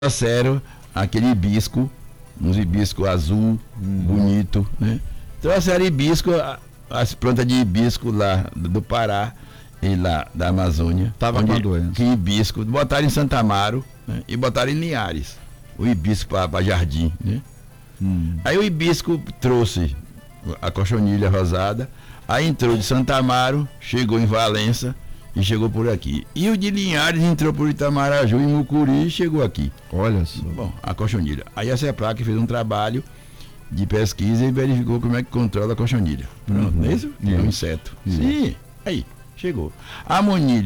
trouxeram aquele hibisco, uns hibisco azul, bonito, né? Trouxeram hibisco, as plantas de hibisco lá do Pará e lá da Amazônia. Tava com a doença. Que hibisco, botaram em Santa Amaro, né? E botaram em Linhares, o hibisco para jardim, né? Aí o hibisco trouxe a cochonilha rosada, aí entrou de Santa Amaro, chegou em Valença e chegou por aqui. E o de Linhares entrou por Itamaraju, em Mucuri, e chegou aqui. Olha só. Bom, a cochonilha. Aí a CEPLAC fez um trabalho de pesquisa e verificou como é que controla a cochonilha. Pronto, não é isso? É um inseto. Sim, aí, chegou. A monilha